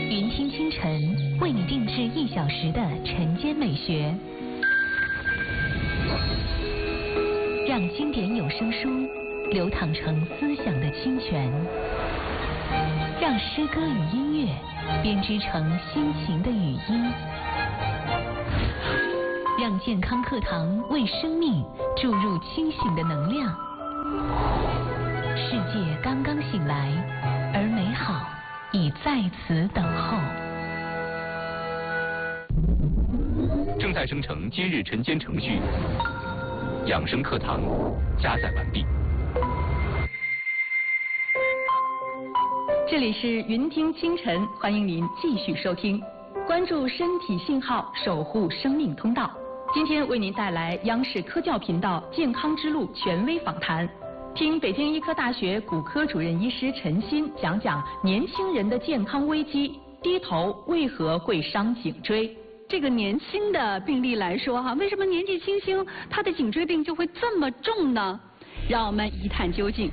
云听清晨为你定制1小时的晨间美学，让经典有声书流淌成思想的清泉，让诗歌与音乐编织成心情的语音，让健康课堂为生命注入清醒的能量。世界刚刚醒来，而美好已在此等候。 正在生成今日晨间程序，养生课堂加载完毕。 这里是云听清晨，欢迎您继续收听，关注身体信号，守护生命通道。今天为您带来央视科教频道健康之路权威访谈，听北京医科大学骨科主任医师陈鑫讲讲年轻人的健康危机，低头为何会伤颈椎。 这个年轻的病例来说为什么年纪轻轻他的颈椎病就会这么重呢？让我们一探究竟。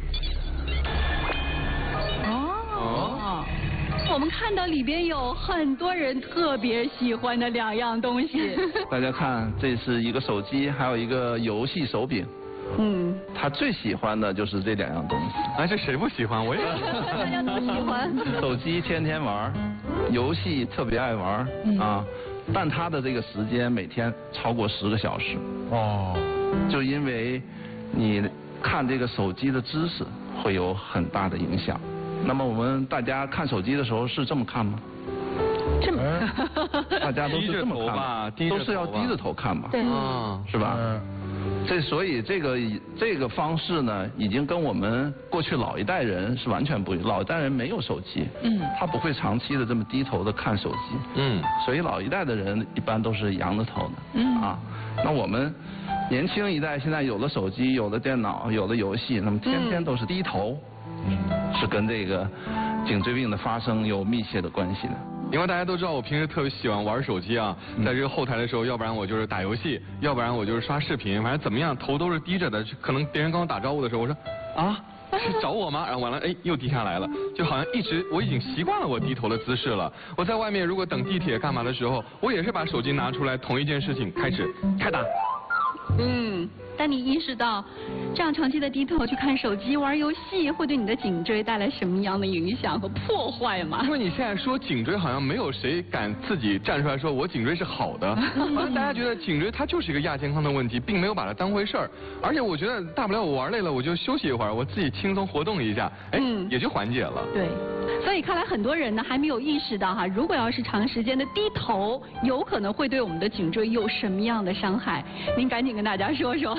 我们看到里边有很多人特别喜欢的2样东西。 大家看，这是一个手机，还有一个游戏手柄。他最喜欢的就是这2样东西。 这谁不喜欢？我也大家都喜欢。 手机天天玩，游戏特别爱玩但他的这个时间每天超过10个小时。就因为你看这个手机的姿势会有很大的影响。那么我们大家看手机的时候是这么看吗？ 这么大家都是这么看吧？都是要低着头看吧？ 对， 是吧？所以这个方式呢，已经跟我们过去老一代人是完全不一样。老一代人没有手机，他不会长期的这么低头的看手机，所以老一代的人一般都是仰着头的，那我们年轻一代现在有了手机，有了电脑，有了游戏，那么天天都是低头，是跟这个颈椎病的发生有密切的关系的。 因为大家都知道我平时特别喜欢玩手机在这个后台的时候，要不然我就是打游戏，要不然我就是刷视频，反正怎么样头都是低着的。可能别人跟我打招呼的时候，我说是找我吗？然后完了又低下来了，就好像我已经习惯了我低头的姿势了。我在外面如果等地铁干嘛的时候，我也是把手机拿出来，同一件事情开打。 但你意识到这样长期的低头去看手机玩游戏会对你的颈椎带来什么样的影响和破坏吗？ 因为你现在说颈椎，好像没有谁敢自己站出来说我颈椎是好的，大家觉得颈椎它就是一个亚健康的问题，并没有把它当回事儿。而且我觉得大不了我玩累了我就休息一会儿，我自己轻松活动一下，也就缓解了。 对，所以看来很多人呢还没有意识到如果要是长时间的低头，有可能会对我们的颈椎有什么样的伤害。您赶紧跟大家说说。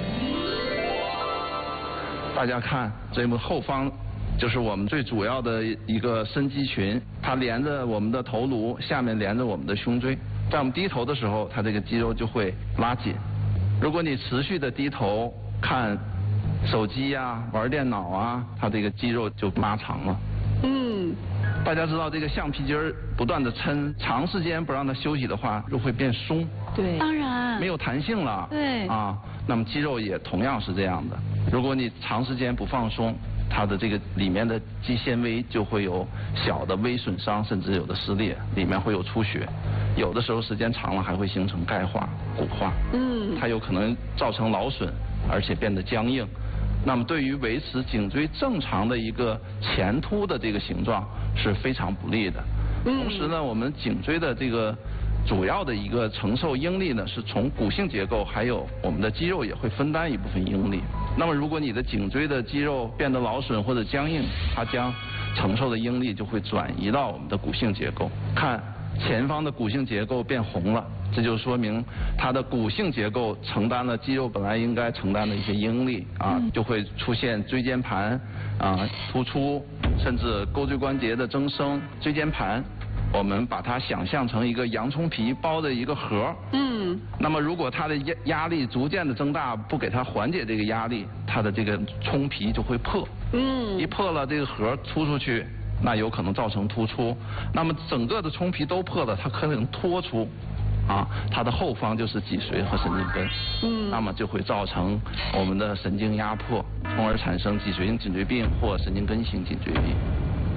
大家看，这幕后方就是我们最主要的一个伸肌群，它连着我们的头颅，下面连着我们的胸椎。在我们低头的时候，它这个肌肉就会拉紧。如果你持续的低头看手机玩电脑它这个肌肉就拉长了。大家知道这个橡皮筋不断的抻，长时间不让它休息的话，就会变松。 对，当然没有弹性了。 对那么肌肉也同样是这样的。如果你长时间不放松，它的这个里面的肌纤维就会有小的微损伤，甚至有的撕裂，里面会有出血，有的时候时间长了还会形成钙化、骨化。它有可能造成劳损，而且变得僵硬。那么对于维持颈椎正常的一个前凸的这个形状是非常不利的。同时呢，我们颈椎的这个主要的一个承受应力呢，是从骨性结构还有我们的肌肉也会分担一部分应力。那么如果你的颈椎的肌肉变得劳损或者僵硬，它将承受的应力就会转移到我们的骨性结构。看前方的骨性结构变红了，这就说明它的骨性结构承担了肌肉本来应该承担的一些应力就会出现椎间盘突出，甚至钩椎关节的增生。椎间盘我们把它想象成一个洋葱皮包的一个盒。那么如果它的压力逐渐的增大，不给它缓解这个压力，它的这个葱皮就会破。一破了，这个盒突出去，那有可能造成突出。那么整个的葱皮都破了，它可能脱出它的后方就是脊髓和神经根。那么就会造成我们的神经压迫，从而产生脊髓性颈椎病或神经根性颈椎病。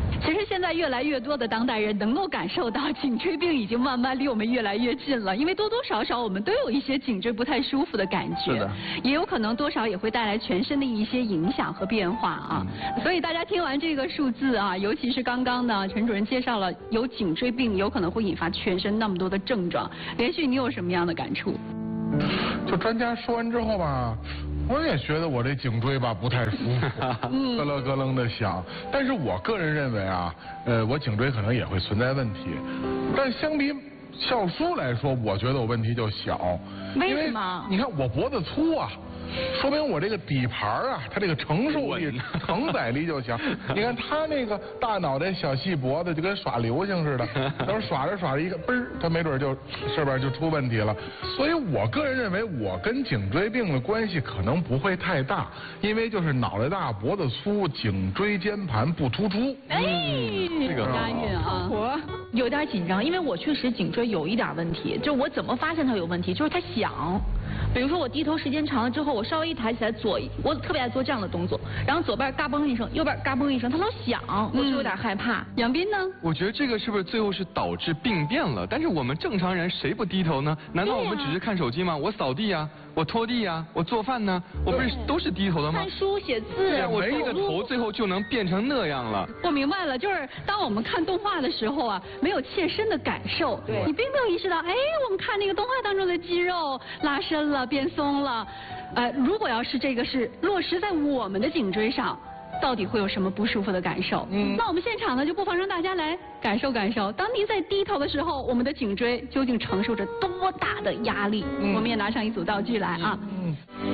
其实现在越来越多的当代人能够感受到颈椎病已经慢慢离我们越来越近了，因为多多少少我们都有一些颈椎不太舒服的感觉， 是的， 也有可能多少也会带来全身的一些影响和变化啊。所以大家听完这个数字啊，尤其是刚刚呢，陈主任介绍了有颈椎病有可能会引发全身那么多的症状，连续你有什么样的感触？ 就专家说完之后吧，我也觉得我这颈椎吧不太舒服，咯楞咯楞的响。但是我个人认为啊，我颈椎可能也会存在问题，但相比酵素来说，我觉得我问题就小。 为什么？ 你看我脖子粗啊。说明我这个底盘啊，它这个承受力、承载力就强。你看他那个大脑袋小细脖子，就跟耍流星似的，等耍着耍着一个嘣儿，他没准就这边就出问题了。所以我个人认为，我跟颈椎病的关系可能不会太大，因为就是脑袋大、脖子粗、颈椎间盘不突出。 哎，这个押韵啊！ 我有点紧张，因为我确实颈椎有一点问题，就我怎么发现它有问题，就是它响。比如说我低头时间长了之后，我稍微一抬起来我特别爱做这样的动作，然后左边嘎嘣一声，右边嘎嘣一声，它老响，我就有点害怕。 杨斌呢？ 我觉得这个是不是最后是导致病变了？但是我们正常人谁不低头呢？难道我们只是看手机吗？我扫地呀，我拖地呀，我做饭呢，我不是都是低头的吗？ 看书写字， 我这个头最后就能变成那样了。 我明白了，就是当我们看动画的时候啊，没有切身的感受，你并没有意识到，哎，我们看那个动画当中的肌肉拉伸了，变松了。如果要是这个是落实在我们的颈椎上，到底会有什么不舒服的感受？那我们现场呢，就不妨让大家来感受感受。当您在低头的时候，我们的颈椎究竟承受着多大的压力？我们也拿上一组道具来啊。